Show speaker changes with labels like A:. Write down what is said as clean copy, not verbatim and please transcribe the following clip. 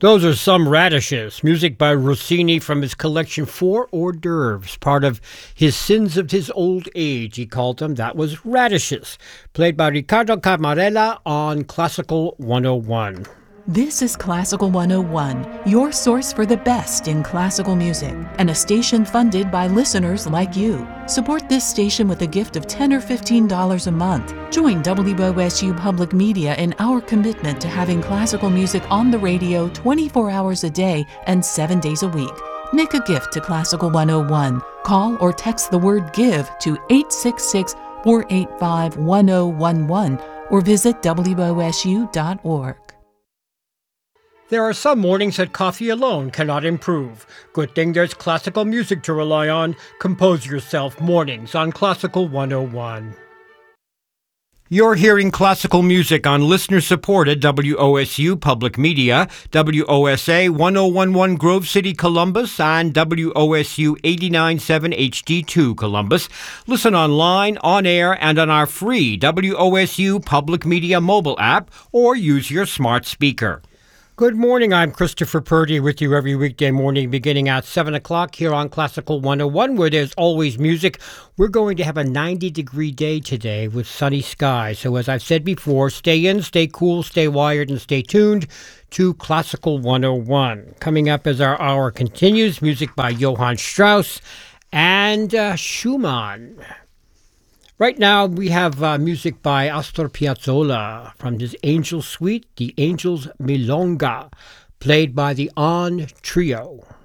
A: Those are some radishes, music by Rossini from his collection Four Hors d'oeuvres, part of his Sins of His Old Age, he called them. That was radishes, played by Riccardo Camarella on Classical 101.
B: This is Classical 101, your source for the best in classical music, and a station funded by listeners like you. Support this station with a gift of $10 or $15 a month. Join WOSU Public Media in our commitment to having classical music on the radio 24 hours a day and 7 days a week. Make a gift to Classical 101. Call or text the word GIVE to 866-485-1011 or visit WOSU.org.
A: There are some mornings that coffee alone cannot improve. Good thing there's classical music to rely on. Compose yourself mornings on Classical 101. You're hearing classical music on listener-supported WOSU Public Media, WOSA 1011 Grove City, Columbus, and WOSU 89.7 HD2 Columbus. Listen online, on air, and on our free WOSU Public Media mobile app, or use your smart speaker. Good morning, I'm Christopher Purdy with you every weekday morning beginning at 7 o'clock here on Classical 101, where there's always music. We're going to have a 90-degree day today with sunny skies. So as I've said before, stay in, stay cool, stay wired, and stay tuned to Classical 101. Coming up as our hour continues, music by Johann Strauss and Schumann. Right now, we have music by Astor Piazzolla from his Angel Suite, the Angels Milonga, played by the On Trio.